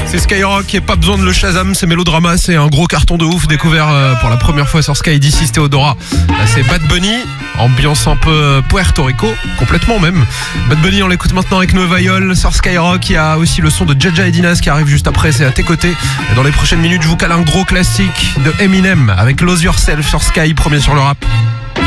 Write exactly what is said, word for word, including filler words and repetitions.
C'est Skyrock et pas besoin de le Shazam, c'est Mélodrama, c'est un gros carton de ouf découvert euh, pour la première fois sur Sky d'ici Théodora. Là c'est Bad Bunny, ambiance un peu Puerto Rico, complètement même. Bad Bunny on l'écoute maintenant avec Nova Viol sur Skyrock, il y a aussi le son de Jaja et Dinas qui arrive juste après, c'est à tes côtés. Et dans les prochaines minutes je vous cale un gros classique de Eminem avec Lose Yourself sur Sky, premier sur le rap.